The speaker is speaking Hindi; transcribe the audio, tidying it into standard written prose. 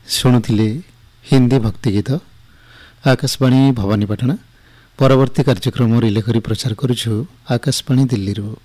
शुणुले हिंदी भक्ति गीत आकाशवाणी भवानीपाटना। परवर्ती कार्यक्रम रिले करी प्रचार करुछु आकाशवाणी दिल्ली।